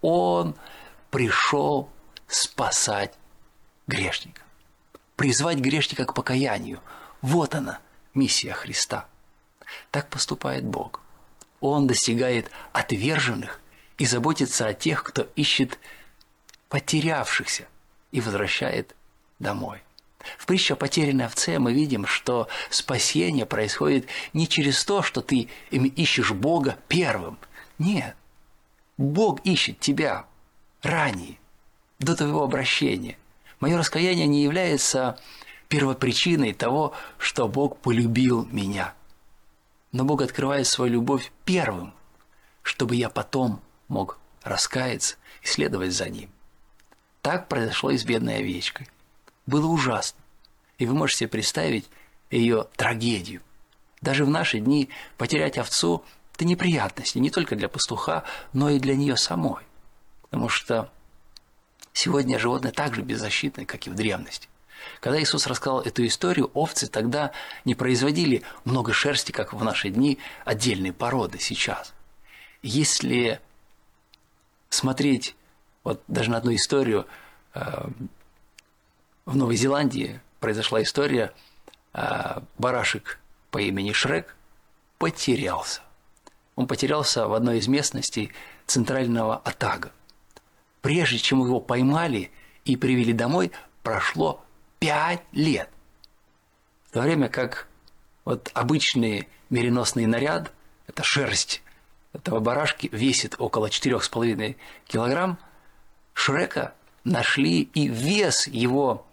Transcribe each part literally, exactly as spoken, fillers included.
Он пришел спасать грешника, призвать грешника к покаянию. Вот она, миссия Христа. Так поступает Бог. Он достигает отверженных и заботится о тех, кто ищет потерявшихся, и возвращает домой. В притче о потерянной овце мы видим, что спасение происходит не через то, что ты ищешь Бога первым. Нет. Бог ищет тебя ранее, до твоего обращения. Мое раскаяние не является первопричиной того, что Бог полюбил меня. Но Бог открывает свою любовь первым, чтобы я потом мог раскаяться и следовать за Ним. Так произошло и с бедной овечкой. Было ужасно. И вы можете себе представить ее трагедию. Даже в наши дни потерять овцу – это неприятности не только для пастуха, но и для нее самой. Потому что сегодня животные так же беззащитны, как и в древности. Когда Иисус рассказал эту историю, овцы тогда не производили много шерсти, как в наши дни, отдельные породы сейчас. Если смотреть вот даже на одну историю, э, в Новой Зеландии произошла история, э, барашек по имени Шрек потерялся. Он потерялся в одной из местностей центрального Отага. Прежде чем его поймали и привели домой, прошло пять лет. В то время как вот обычный мериносный наряд, это шерсть этого барашки, весит около четыре с половиной килограмм, Шрека нашли, и вес его,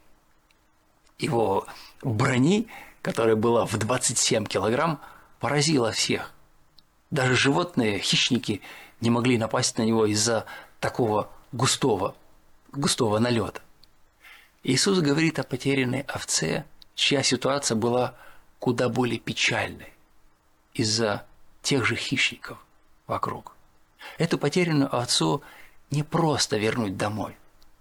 его брони, которая была в двадцать семь килограмм, поразила всех. Даже животные, хищники не могли напасть на него из-за такого густого, густого налета. Иисус говорит о потерянной овце, чья ситуация была куда более печальной из-за тех же хищников вокруг. Эту потерянную овцу не просто вернуть домой,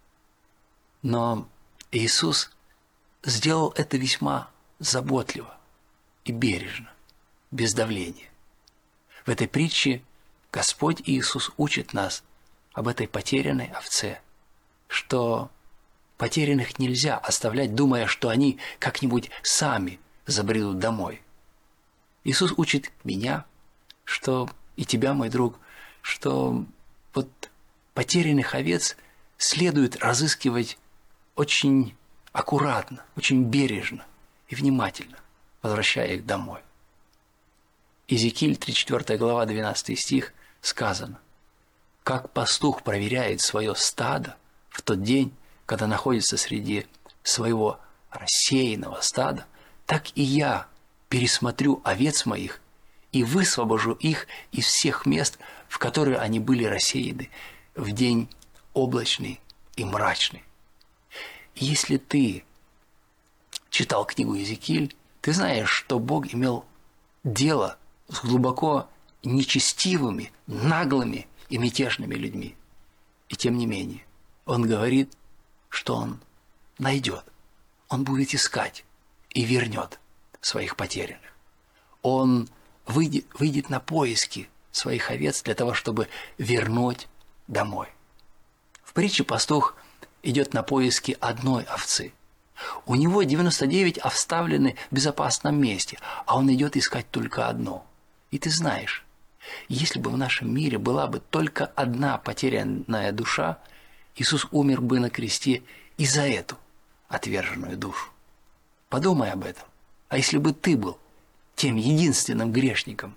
но Иисус сделал это весьма заботливо и бережно, без давления. В этой притче Господь Иисус учит нас об этой потерянной овце, что потерянных нельзя оставлять, думая, что они как-нибудь сами забредут домой. Иисус учит меня, что и тебя, мой друг, что вот потерянных овец следует разыскивать очень аккуратно, очень бережно и внимательно, возвращая их домой. Иезекииль, тридцать четвёртая глава, двенадцатый стих, сказано: «Как пастух проверяет свое стадо в тот день, когда находится среди своего рассеянного стада, так и я пересмотрю овец моих и высвобожу их из всех мест, в которые они были рассеяны в день облачный и мрачный». Если ты читал книгу Иезекииль, ты знаешь, что Бог имел дело с глубоко нечестивыми, наглыми и мятежными людьми. И тем не менее, Он говорит, что Он найдет, Он будет искать и вернет своих потерянных. Он выйдет, выйдет на поиски своих овец для того, чтобы вернуть домой. В притче пастух идет на поиски одной овцы. У него девяносто девять оставлены в безопасном месте, а он идет искать только одну. И ты знаешь, если бы в нашем мире была бы только одна потерянная душа, Иисус умер бы на кресте и за эту отверженную душу. Подумай об этом. А если бы ты был тем единственным грешником,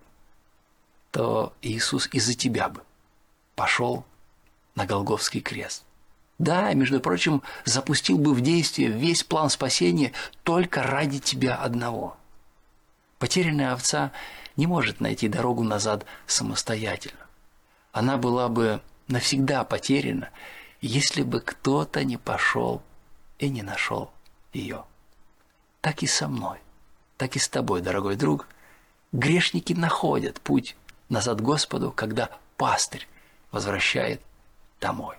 то Иисус из-за тебя бы пошел на Голгофский крест. Да, и, между прочим, запустил бы в действие весь план спасения только ради тебя одного. Потерянная овца не может найти дорогу назад самостоятельно. Она была бы навсегда потеряна, если бы кто-то не пошел и не нашел ее. Так и со мной, так и с тобой, дорогой друг, грешники находят путь назад к Господу, когда пастырь возвращает домой.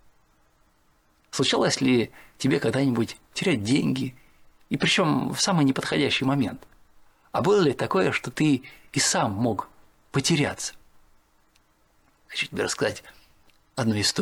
Случалось ли тебе когда-нибудь терять деньги, и причем в самый неподходящий момент? А было ли такое, что ты и сам мог потеряться? Хочу тебе рассказать одну историю.